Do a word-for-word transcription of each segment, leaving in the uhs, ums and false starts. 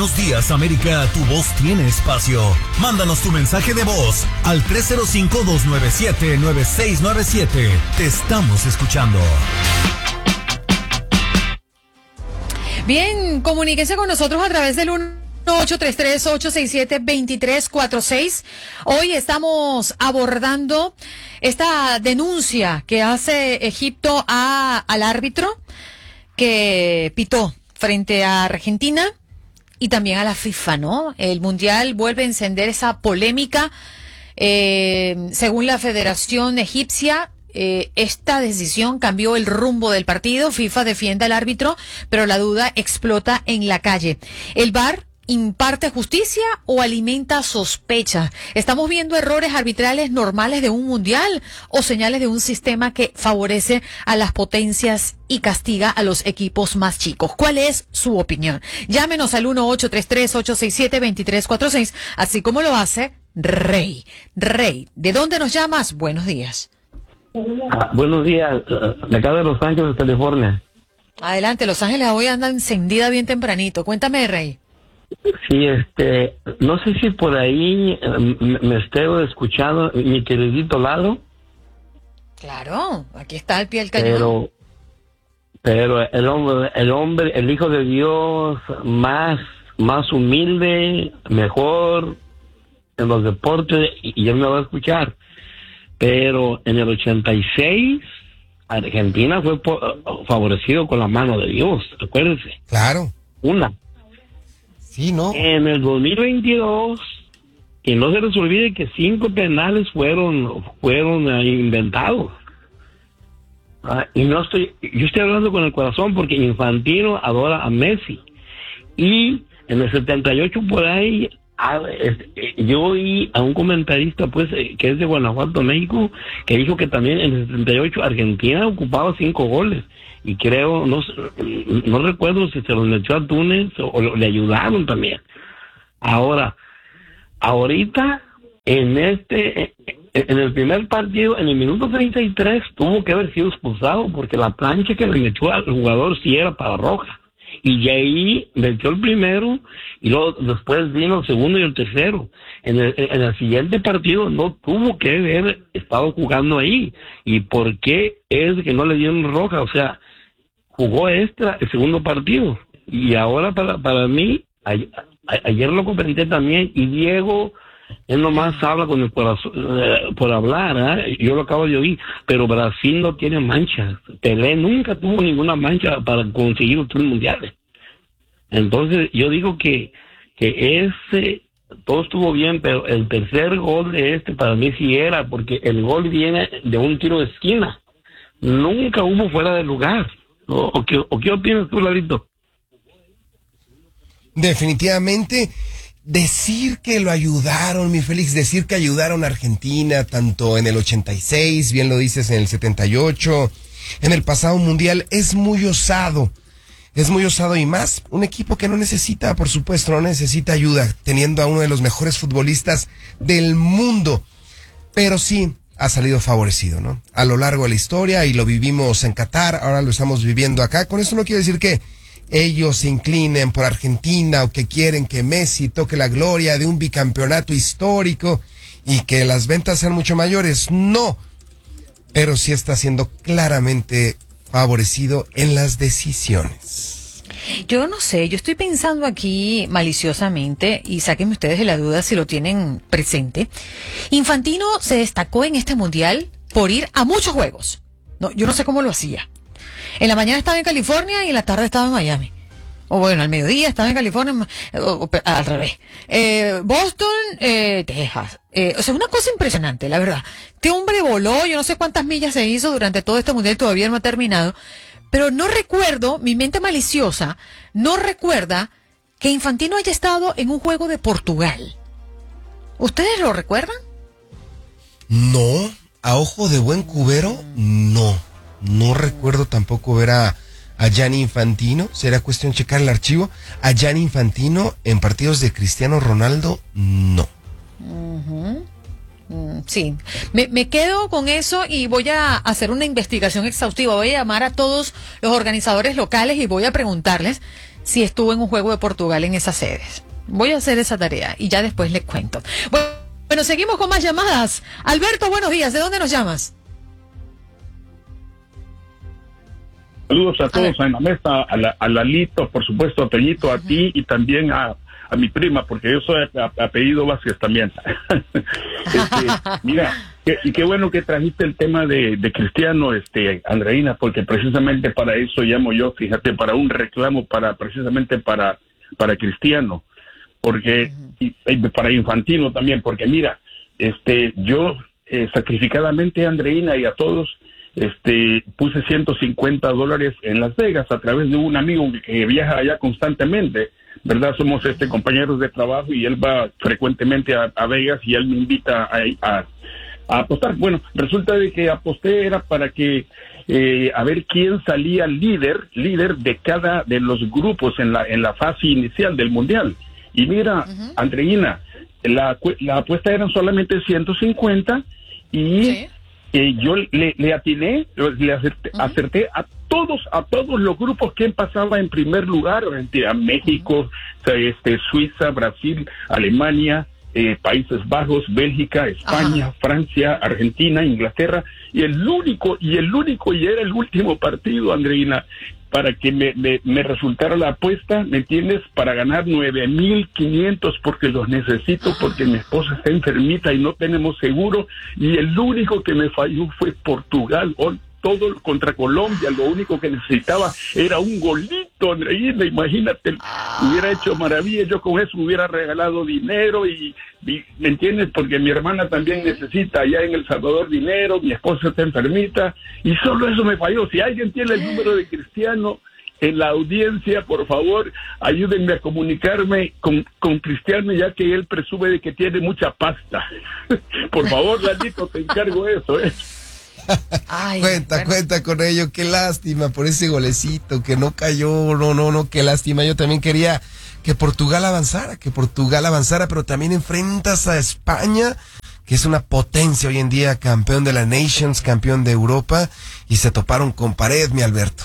Buenos Días, América, tu voz tiene espacio. Mándanos tu mensaje de voz al tres cero cinco, dos nueve siete, nueve seis nueve siete. Te estamos escuchando. Bien, comuníquese con nosotros a través del uno ocho tres tres, ocho seis siete, dos tres cuatro seis. Hoy estamos abordando esta denuncia que hace Egipto a, al árbitro que pitó frente a Argentina y también a la FIFA, ¿no? El Mundial vuelve a encender esa polémica. Eh, según la Federación Egipcia, Eh, esta decisión cambió el rumbo del partido. FIFA defiende al árbitro, pero la duda explota en la calle. ¿El V A R imparte justicia o alimenta sospechas? ¿Estamos viendo errores arbitrales normales de un mundial o señales de un sistema que favorece a las potencias y castiga a los equipos más chicos? ¿Cuál es su opinión? Llámenos al uno ocho tres tres, ocho seis siete, dos tres cuatro seis, así como lo hace Rey. Rey, ¿de dónde nos llamas? Buenos días. Ah, buenos días, de acá de Los Ángeles, California. Adelante, Los Ángeles hoy anda encendida bien tempranito. Cuéntame, Rey. Sí, este, no sé si por ahí me, me esté escuchando mi queridito Lalo. Claro, aquí está al pie del cañón. Pero, pero el hombre, el hombre, el Hijo de Dios más, más humilde, mejor en los deportes, y él me va a escuchar. Pero en el ochenta y seis, Argentina fue po- favorecido con la mano de Dios, acuérdense. Claro. Una. Sí, ¿no? En el dos mil veintidós, que no se les olvide que cinco penales fueron, fueron uh, inventados. Ah, y no estoy, yo estoy hablando con el corazón porque Infantino adora a Messi. Y en el setenta y ocho por ahí, Ah, este, yo oí a un comentarista pues que es de Guanajuato, México, que dijo que también en el setenta y ocho Argentina ocupaba cinco goles y creo, no no recuerdo si se los metió a Túnez o, o le ayudaron también. Ahora, ahorita en este, en el primer partido, en el minuto treinta y tres tuvo que haber sido expulsado porque la plancha que le metió al jugador sí era para roja. Y de ahí metió el primero y luego después vino el segundo y el tercero. En el, en el siguiente partido no tuvo que haber estado jugando ahí. ¿Y por qué es que no le dieron roja? O sea, jugó extra el segundo partido. Y ahora para, para mí, a, a, ayer lo comenté también, y Diego, él nomás habla con el corazón, eh, por hablar, ¿eh? Yo lo acabo de oír, pero Brasil no tiene manchas. Pelé nunca tuvo ninguna mancha para conseguir los tres mundiales. Entonces, yo digo que, que ese, todo estuvo bien, pero el tercer gol de este para mí sí era, porque el gol viene de un tiro de esquina. Nunca hubo fuera de lugar. ¿O, o, qué, o qué opinas tú, Larito? Definitivamente. Decir que lo ayudaron, mi Félix, decir que ayudaron a Argentina, tanto en el ochenta y seis, bien lo dices, en el setenta y ocho, en el pasado mundial, es muy osado, es muy osado y más, un equipo que no necesita, por supuesto, no necesita ayuda, teniendo a uno de los mejores futbolistas del mundo, pero sí ha salido favorecido, ¿no? A lo largo de la historia, y lo vivimos en Qatar, ahora lo estamos viviendo acá. Con esto no quiero decir que ellos se inclinen por Argentina o que quieren que Messi toque la gloria de un bicampeonato histórico y que las ventas sean mucho mayores. No, pero sí está siendo claramente favorecido en las decisiones. Yo no sé, yo estoy pensando aquí maliciosamente, y sáquenme ustedes de la duda si lo tienen presente. Infantino se destacó en este mundial por ir a muchos juegos. No, yo no sé cómo lo hacía. En la mañana estaba en California y en la tarde estaba en Miami. O bueno, al mediodía estaba en California, o, o, al revés. Eh, Boston, eh, Texas. Eh, o sea, una cosa impresionante, la verdad. Este hombre voló, yo no sé cuántas millas se hizo durante todo este mundial, todavía no ha terminado. Pero no recuerdo, mi mente maliciosa, no recuerda que Infantino haya estado en un juego de Portugal. ¿Ustedes lo recuerdan? No, a ojo de buen cubero, no. No recuerdo tampoco ver a, a Gianni Infantino, será cuestión checar el archivo. A Gianni Infantino en partidos de Cristiano Ronaldo, no. Uh-huh. Mm, sí, me, me quedo con eso y voy a hacer una investigación exhaustiva. Voy a llamar a todos los organizadores locales y voy a preguntarles si estuvo en un juego de Portugal en esas sedes. Voy a hacer esa tarea y ya después les cuento. Bueno, bueno, seguimos con más llamadas. Alberto, buenos días. ¿De dónde nos llamas? Saludos a todos a en la mesa, a, la, a Lalito, por supuesto, a Peñito, a uh-huh. ti y también a, a mi prima, porque yo soy a, a, apellido Vázquez también. este, mira, que, y qué bueno que trajiste el tema de, de Cristiano, este, Andreina, porque precisamente para eso llamo yo, fíjate, para un reclamo, para precisamente para, para Cristiano, porque uh-huh. y, y para Infantino también, porque mira, este, yo eh, sacrificadamente, Andreina, y a todos, Este, puse ciento cincuenta dólares en Las Vegas a través de un amigo que viaja allá constantemente, ¿verdad? Somos este compañeros de trabajo y él va frecuentemente a, a Vegas y él me invita a, a, a apostar. Bueno, resulta de que aposté era para que eh, a ver quién salía líder, líder de cada de los grupos en la en la fase inicial del mundial. Y mira, uh-huh. Andreina, la, la apuesta eran solamente ciento cincuenta y ¿sí? Eh, yo le, le atiné, le acerté, uh-huh. acerté a todos, a todos los grupos que pasaba en primer lugar, a México, uh-huh. este, Suiza, Brasil, Alemania, eh, Países Bajos, Bélgica, España, uh-huh. Francia, Argentina, Inglaterra, y el único, y el único, y era el último partido, Andreina, para que me, me, me resultara la apuesta, ¿me entiendes? Para ganar nueve mil quinientos porque los necesito, porque mi esposa está enfermita y no tenemos seguro, y el único que me falló fue Portugal. Oh, todo contra Colombia, lo único que necesitaba era un golito, Andreina, imagínate, hubiera hecho maravilla, yo con eso hubiera regalado dinero y, y, ¿me entiendes? Porque mi hermana también necesita allá en El Salvador dinero, mi esposa está enfermita, y solo eso me falló. Si alguien tiene el número de Cristiano en la audiencia, por favor, ayúdenme a comunicarme con, con Cristiano, ya que él presume de que tiene mucha pasta. Por favor, Lalito, te encargo eso, ¿eh? Ay, cuenta, bueno. cuenta con ello, qué lástima por ese golecito que no cayó, no, no, no, qué lástima. Yo también quería que Portugal avanzara, que Portugal avanzara, pero también enfrentas a España, que es una potencia hoy en día, campeón de la Nations, campeón de Europa, y se toparon con pared, mi Alberto.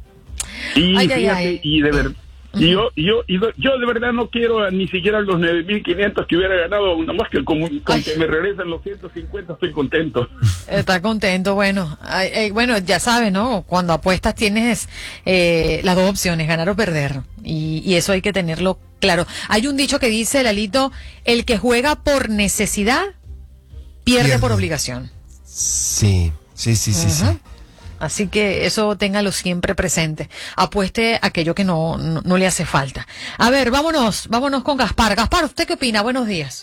Y ay, fíjate, ay, ay. y de verdad. Y yo, yo, yo, yo de verdad no quiero ni siquiera los nueve mil quinientos que hubiera ganado, nada más que con, con que me regresen los ciento cincuenta estoy contento. Está contento, bueno, ay, ay, bueno, ya sabes, ¿no? Cuando apuestas tienes eh, las dos opciones, ganar o perder, y, y eso hay que tenerlo claro. Hay un dicho que dice, Lalito, el que juega por necesidad, pierde, pierde. por obligación. Sí, sí, sí, sí, uh-huh. sí. Así que eso téngalo siempre presente. Apueste aquello que no, no, no le hace falta. A ver, vámonos, vámonos con Gaspar. Gaspar, ¿usted qué opina? Buenos días.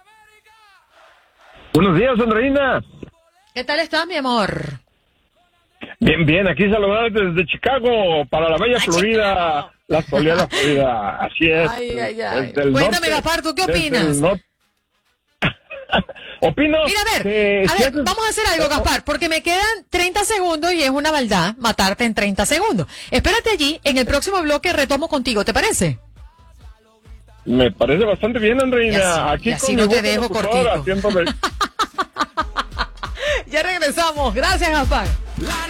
Buenos días, Andreina. ¿Qué tal estás, mi amor? Bien, bien, aquí saludándote desde Chicago, para la bella Florida, la soleada Florida, así es. Ay, ay, ay. Cuéntame, norte, Gaspar, ¿tú qué opinas? Opino. Mira, a ver, que a ver, si vamos a hacer algo, Gaspar, porque me quedan treinta segundos y es una maldad matarte en treinta segundos. Espérate allí, en el próximo bloque retomo contigo, ¿te parece? Me parece bastante bien, Andreina. Y así, Aquí y así no te dejo cortito. Haciéndole... Ya regresamos. Gracias, Gaspar.